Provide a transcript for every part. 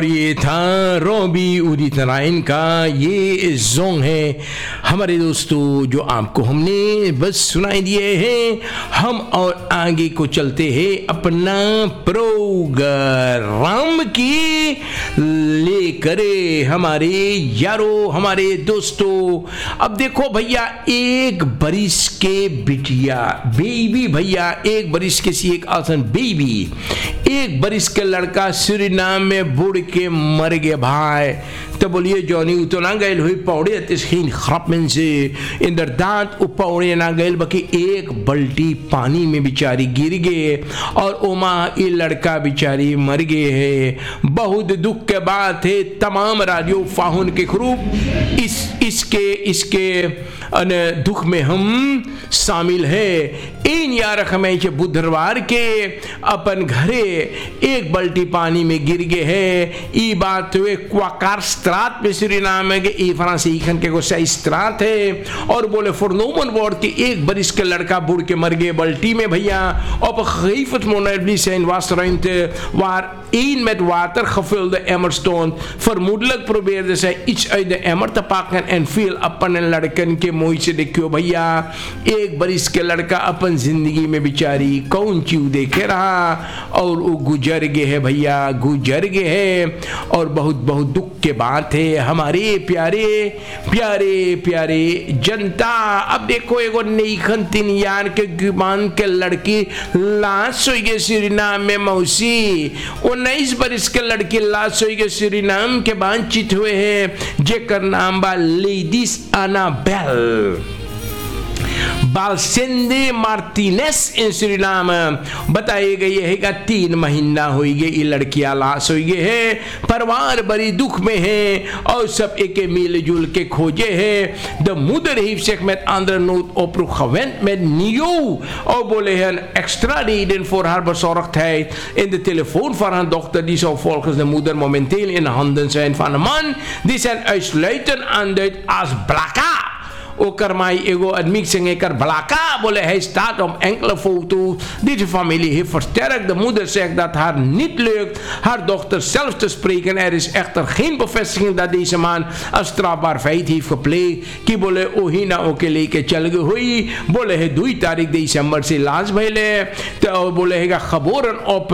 ये था रॉबी उदित नारायण का ये सॉन्ग है हमारे दोस्तों, जो आपको हमने बस सुनाई दिए हैं। हम और आगे को चलते हैं अपना प्रोग्राम की लेकर हमारे यारों, हमारे दोस्तों। अब देखो भैया, एक बरिस के बिटिया बेबी, भैया एक बरिस के सी एक आसन बेबी, एक बरिस के लड़का सूरीनाम में बुड़ के मर गए भाई। तो बोलिए जॉनी तो ना गए हुई पौड़े खराब से इंद्रदांत पौड़े ना गए, बाकी एक बल्टी पानी में बेचारी गिर गए और ओमा ये लड़का बेचारी मर गए है। बहुत दुख के बात है। तमाम राजियों फाहुन के खरूब इसके दुख में हम शामिल है। इन यार हमें बुधवार के अपन घरे एक बल्टी पानी में गिर गए है। ये बात हुए क्वाकार स्त्रात में सूरीनाम है कि फ्रांसी खन के को सही स्त्रात है। और बोले फॉरनोमन वार्ड के एक बरिस के लड़का बुड़ के मर गए बल्टी में भैया। और खरीफत मोनरली zijn was ruimte waar één met water gevulde emmer stond. Vermoedelijk probeerde zij iets uit de emmer te pakken en viel अपन लड़कन के मुंह से देखियो भैया। एक बरिस के लड़का अपन जिंदगी में बेचारी कौन चीज देखे रहा और वो गुजर गए है भैया, गुजर गए है। और बहुत बहुत दुख के बात है हमारे प्यारे प्यारे प्यारे जनता। अब देखो एगो नईखन तीन यार के गुमान के लड़की लाश हो गए सूरीनाम में मौसी। 19 बरिस के लड़की लाश हो गए सूरीनाम के बातचीत हुए हैं जेकर नाम बा लेडीज अनाबेल बालसेंदे मार्टिनेस इन सूरीनाम। बताई गई है कि 3 महीना हो गए ये लड़कियां लाश हो गए है। परिवार बड़ी दुख में है और सब एक मिलजुल के खोजे है। The मुदर heeft zich met andere noodoproep gewend met nieuw. और बोले हैं extra reden voor haar bezorgdheid. In de telefoon van haar dochter die zou volgens de moeder momenteel in handen zijn van een man die zijn uitsluitend aanduidt als blakka. Oker mij ego admik zengeker blaka bolle hij staat op enkele foto's. Deze familie heeft versterkt. De moeder zegt dat haar niet lukt haar dochter zelf te spreken. Er is echter geen bevestiging dat deze man een strafbaar feit heeft gepleegd. Ki bolle ohina oke leke chalge hui. Bolle hij 2 तारीख december से लाश भइले। तो बोले है geboren op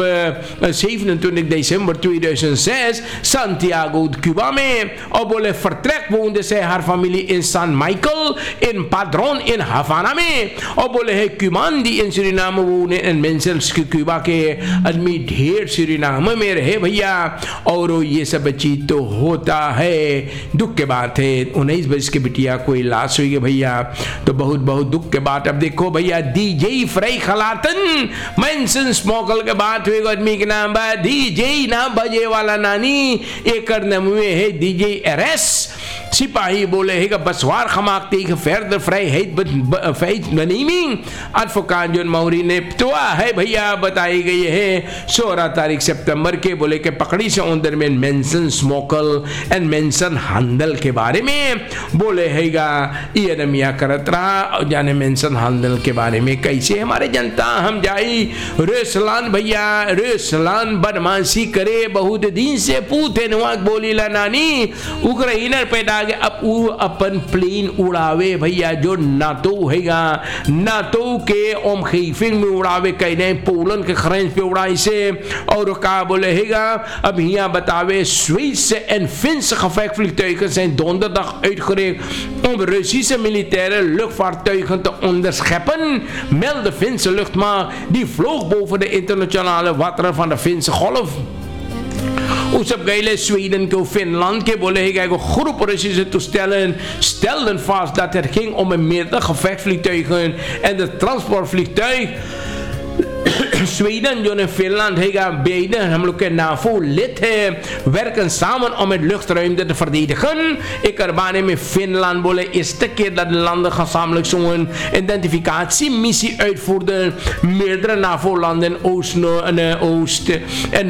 27 december 2006 Santiago de Cuba में। और बोले vertrek woonde zij haar familie in San Michael in Padron in Havana में। और बोले है क्यूबान दी इन सूरीनाम वो इन मेंसल्स के क्यूबा के आदमी ढेर सूरीनाम में रहे भैया। और ये सब चीज तो होता है, दुख के बात है। 19 बरस की बिटिया कोई लाश हुई है भैया, तो बहुत बहुत दुख के बात। अब देखो भैया डीजे फ्राई खलातन मेंसन स्मोकल के बात हुई आदमी के नाम बा डीजे ना बजे वाला नानी एक नमुए है डीजे एरएस। सिपाही बोले है कि busbar खमाकती verder vrijheid benaming। advocaat zone मौरी ने पतवा है भैया बताई गई है 16 तारीख सितंबर के। बोले कि पकड़ी से अंदर में मेंशन स्मोकल एंड मेंशन हंडल के बारे में बोले हैगा ये रमिया करत रहा। और जाने मेंशन हंडल के बारे में कैसे हमारे जनता हम जाई रेसलान भैया, रेसलान बदमाशी करे बहुत दिन से पूछे नुआक बोली ला नानी उक्रेनर पैदा गए। अब वो अपन प्लेन उड़ावे भैया जो नाटो हैगा, नाटो के ओमखीफिन में उड़ावे कहने पोलैंड के खरेंज पे उड़ाई से। और का बोले हैगा अब यहाँ बतावे Zweedse en Finse gevechtsvliegtuigen zijn donderdag uitgerukt om Russische militaire luchtvaartuigen te onderscheppen, meldde Finse luchtmacht. Die vloog boven de internationale wateren van de Finse golf। उस सब गए Zweden के Finland के बोले है कि groep Russische toestellen stelden vast dat het ging om een meerdere gevechtsvliegtuigen en de transportvliegtuig। Zweden en Finland hebben beide हम लोग के NAVO lid है, werken samen om het luchtruimte te verdedigen। Ik banen met Finland बोले eerste keer dat de landen gezamenlijk zo'n identificatiemissie uitvoerden। meerdere NAVO-landen Oost en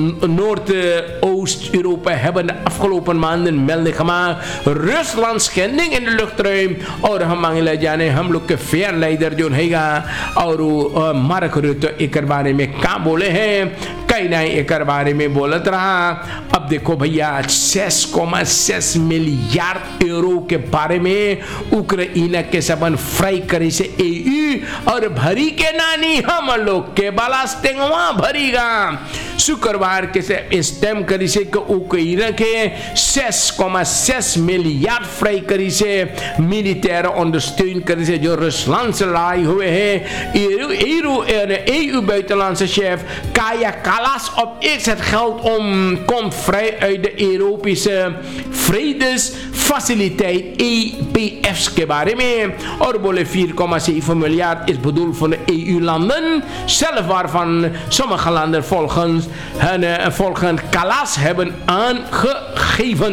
Noordoost-Europa hebben de afgelopen maanden melding gemaakt Rusland schending in de luchtruim। और हम मांगे जाने हम लोग के fair leader जो हैगा और मार्क रुtte एक बारे में क्या बोले हैं कहीं ना एक बारे में बोलत रहा। अब देखो भैया 6,6 मिलियर्ड यूरो के बारे में उक्रेन के सबन फ्राई करी से EU और भरी के नानी हम लोग के बालास्टेंगवा भरीगा शुक्रवार के से स्टेम करी से उक्रेन के 6,6 मिलियर्ड फ्राई करी से मिलिटेर ondersteun करी से जो रूसland से लड़ाई हुए हैं। EU buitenlandse chef Kaja Kallas op X het geld komt vrij uit de Europese vredesfaciliteit EPF's के बारे में और बोले 4,7 miljard is bedoeld van de EU-landen zelf waarvan sommige landen volgens Kallas hebben aangegeven।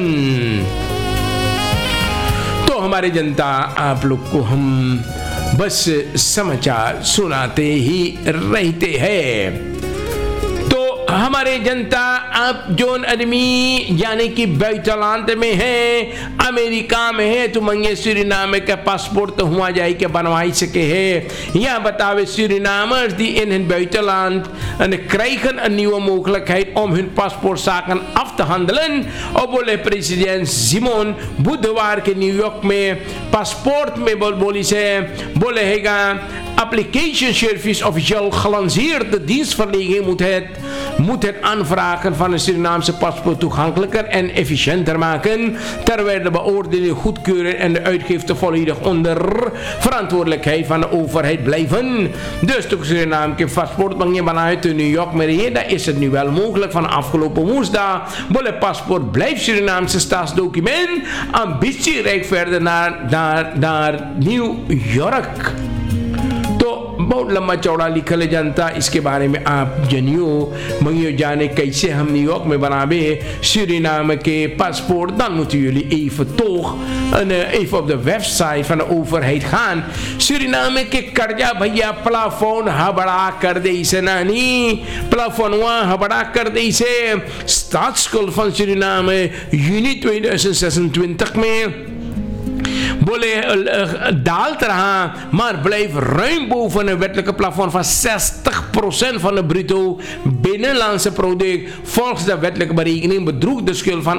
तो हमारे जनता आप लोग को हम बस समाचार सुनाते ही रहते हैं। तो हमारे जनता आप जोन आदमी यानी कि बुitenland में है, अमेरिका में है, तो मंगे सूरीनाम का पासपोर्ट तो हुआ जाए के बनवाई सके है। यह बतावे सूरीनामers die in hun buitenland en krijgen een nieuwe mogelijkheid om hun paspoortzaken af te handelen। और बोले प्रेसिडेंट सिमोन बुधवार के न्यूयॉर्क में पासपोर्ट में बोली से बोले हैगा application service officieel gelanceerde dienstverlening moet het aanvragen van een Surinaamse paspoort toegankelijker en efficiënter maken, terwijl de beoordeling, goedkeuring en de uitgifte volledig onder verantwoordelijkheid van de overheid blijven। Dus toen Suriname के paspoort मांगे बनाए तो New York में रहिए, daar is het nu wel mogelijk van afgelopen woensdag। बोले paspoort blijft Surinaamse staatsdocument, ambitierijk verder naar New York। बहुत लंबा चौड़ा लिखल है जनता, इसके बारे में आप जनियो मंगियो जाने कैसे हम न्यूयॉर्क में बनावे Suriname के paspoort, dan moeten jullie even toch even op de website van de overheid gaan। Suriname के कर्जा भैया प्लाफोन हबड़ा कर दे इसे नानी, प्लाफोनवा हबड़ा कर दे इसे staatsschuld van Suriname juni 2026 में बोले daalt रहा, maar blijft ruim boven een wettelijke plafond van 60% van het bruto binnenlandse product। Volgens de wettelijke berekening bedroeg de schuld van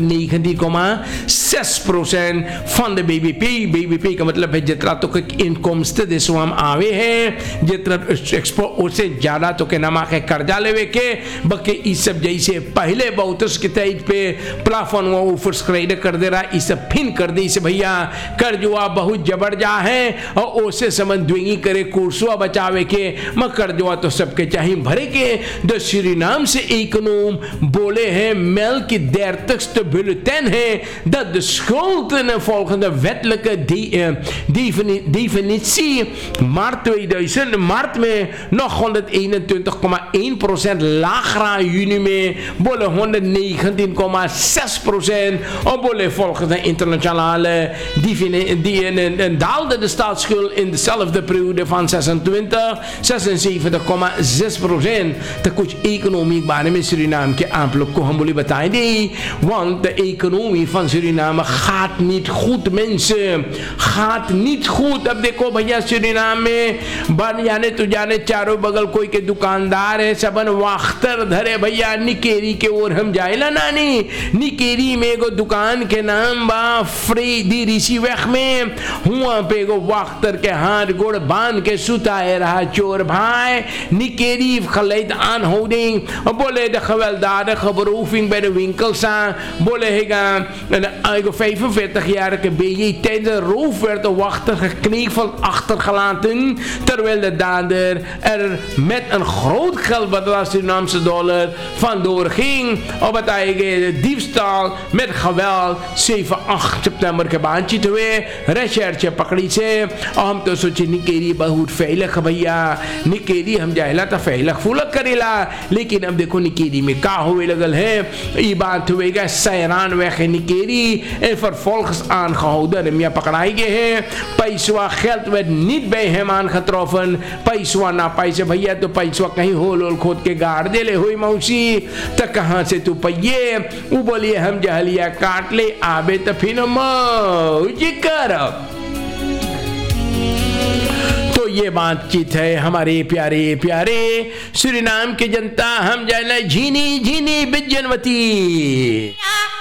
119,6% van de BBP। BBP का मतलब है जितना तो के इनकम्स देश हम आवे हैं, जितना एक्सपोर्ट उससे ज़्यादा तो के नमा के कर्जा लेवे के बल्कि इस सब जैसे पहले बहुत के तहत पे प्लाफोन वो ऑफर्स कर दे रहा, इस सब फिन कर दी इसे भैया कर्जुआ बहुत जबरजा है और उसे समझ द्विंगी करे कुर्सुआ बचावे के म कर्जुआ तो सबके चाहिए भरे के। द Suriname से econoom बोले हैं Melk-dertigste bulletin है dat de schulden volgens de wettelijke definitie maart 2000 maart में nog 121,1% lager juni में बोले 119,6% और बोले volgens de internationale die daalde de staatsschuld in dezelfde periode van 76,6%। तो कुछ इकोनॉमी के बारे में Suriname के आप लोग को हम बोले बताएं दी, want de economie van Suriname gaat niet goed mensen, gaat niet goed। अब देखो भैया Suriname में बन जाने तो जाने चारों बगल कोई के दुकानदार है, सबन वाख्तर धरे भैया निकेरी के ओर हम जाएला नानी। निकेरी में एगो दुकान के नाम बा फ्रेडी ऋषि वेख में, हुआ पे एगो वाख्तर के हाथ गोड़ बांध के सुताए रहा चोर भाई निकेरी geleid aanhouding। बोले de gewelddadige beroving bij de winkels aan, बोले हैगा een 45-jarige BJ tijdens de roof werd de wachter gekneveld achtergelaten, terwijl de dader er met een groot geldbedrag Surinaamse dollar vandoor ging op het eigen diefstal met geweld। 7-8 september के बाद चित हुए रेशर्च पकड़ी से और हम तो सोचे निकेरी बहुत फैलक भैया, निकेरी हम जाएला तो फैलक फूलक करेला, लेकिन अब देखो निकेरी में का हुए लगल है ये बात हुएगा सैरान वेखे निकेरी en vervolgens aangehouden en पकड़ाई गए हैं। पैसवा geld werd niet bij hem aangetroffen, पैसवा ना पैसे भैया तो पैसवा कहीं होल होल खोद के गाड़ दे ले हुई मौसी, तो कहाँ से तू पैये वो बोलिए हम जहलिया काट ले आबे तो फिर मौज कर। तो ये बातचीत है हमारे प्यारे प्यारे सूरीनाम के जनता। हम जाने झीनी झीनी बिजनवती।